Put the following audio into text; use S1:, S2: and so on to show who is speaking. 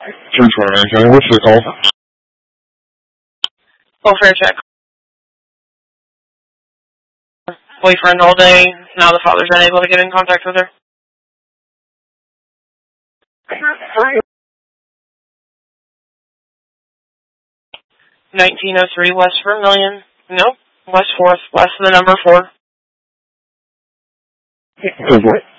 S1: 329 County, what's the call?
S2: Welfare check. Boyfriend all day. Now the father's unable to get in contact with her. 1903 West Vermilion. Nope. West 4th. West of the number 4.
S1: What?